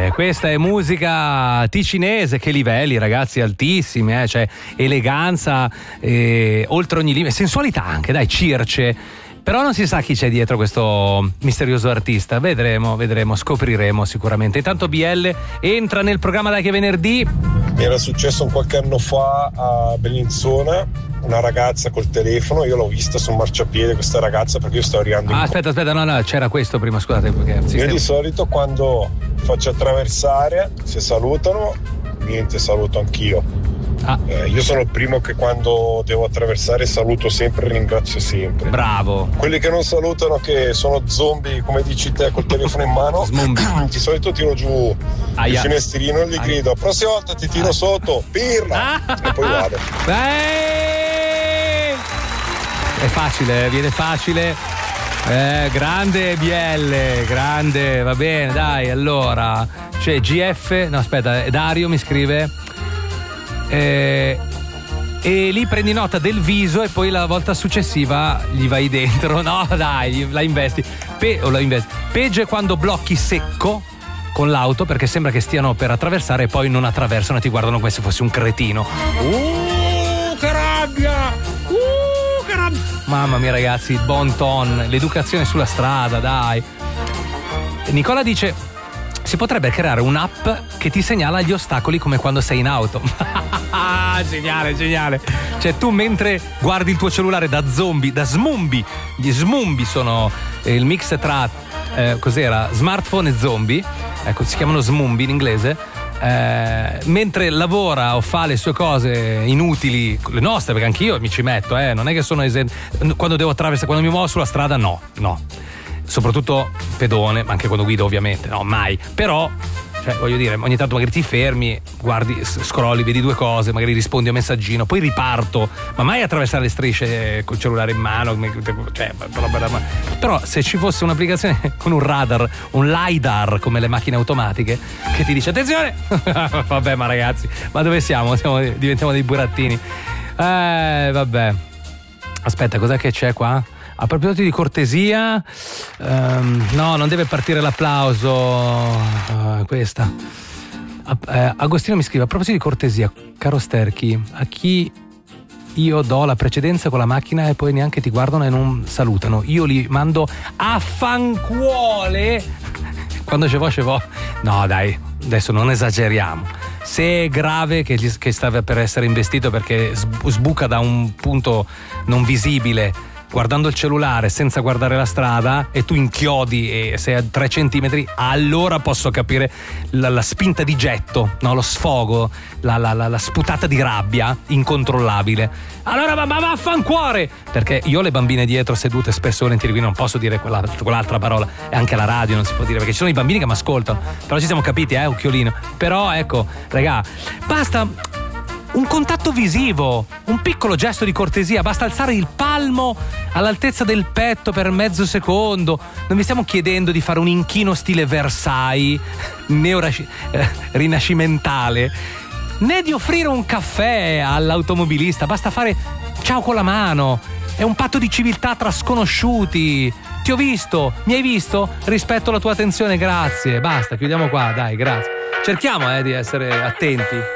questa è musica ticinese, che livelli ragazzi, altissimi, cioè eleganza oltre ogni limite, sensualità anche, dai, circe. Però non si sa chi c'è dietro questo misterioso artista. Vedremo, scopriremo sicuramente. Intanto BL entra nel programma Dai che venerdì. Mi era successo qualche anno fa a Bellinzona, una ragazza col telefono, io l'ho vista sul marciapiede questa ragazza perché io sto arrivando aspetta, no, c'era questo prima, scusate, perché io di solito quando faccio attraversare, se salutano, niente, saluto anch'io. Io sono il primo che quando devo attraversare saluto sempre e ringrazio sempre. Bravo. Quelli che non salutano, che sono zombie come dici te col telefono in mano, di solito tiro giù il finestrino e gli grido: prossima volta ti tiro sotto, pirla, e poi vado. È facile, viene facile. Grande BL, grande, va bene, dai. Allora c'è GF, no aspetta, Dario mi scrive e lì prendi nota del viso e poi la volta successiva gli vai dentro. No dai, la investi. Peggio è quando blocchi secco con l'auto perché sembra che stiano per attraversare e poi non attraversano e ti guardano come se fossi un cretino. Che rabbia! Mamma mia ragazzi, il bon ton, l'educazione sulla strada, dai. Nicola dice: si potrebbe creare un'app che ti segnala gli ostacoli come quando sei in auto. Geniale. Cioè tu mentre guardi il tuo cellulare da zombie, da smumbi, gli smumbi sono il mix tra cos'era? Smartphone e zombie, ecco, si chiamano smumbi in inglese. Mentre lavora o fa le sue cose inutili, le nostre, perché anch'io mi ci metto, non è che sono quando devo attraversare, quando mi muovo sulla strada, no, soprattutto pedone, ma anche quando guido ovviamente, no, mai. Però, cioè, voglio dire, ogni tanto magari ti fermi, guardi, scrolli, vedi due cose, magari rispondi a un messaggino, poi riparto, ma mai attraversare le strisce col cellulare in mano, cioè, però se ci fosse un'applicazione con un radar, un LiDAR come le macchine automatiche che ti dice attenzione, vabbè, ma ragazzi, ma dove siamo? Diventiamo dei burattini. Vabbè, aspetta, cos'è che c'è qua? A proposito di cortesia, no, non deve partire l'applauso. Questa. Agostino mi scrive: a proposito di cortesia, caro Sterchi, a chi io do la precedenza con la macchina e poi neanche ti guardano e non salutano, io li mando a fancuole quando ce vo. No dai, adesso non esageriamo. Se è grave che stava per essere investito perché sbuca da un punto non visibile guardando il cellulare senza guardare la strada e tu inchiodi e sei a 3 centimetri, allora posso capire la spinta di getto, no? Lo sfogo, la sputata di rabbia incontrollabile. Allora ma vaffancuore, perché io ho le bambine dietro sedute spesso e volentieri, quindi non posso dire quell'altra parola, e anche alla radio non si può dire perché ci sono i bambini che mi ascoltano, però ci siamo capiti, occhiolino. Però ecco regà, basta un contatto visivo, un piccolo gesto di cortesia, basta alzare il palmo all'altezza del petto per mezzo secondo. Non vi stiamo chiedendo di fare un inchino stile Versailles rinascimentale, né di offrire un caffè all'automobilista, basta fare ciao con la mano. È un patto di civiltà tra sconosciuti. Ti ho visto, mi hai visto? Rispetto la tua attenzione, grazie. Basta, chiudiamo qua, dai, grazie. Cerchiamo di essere attenti.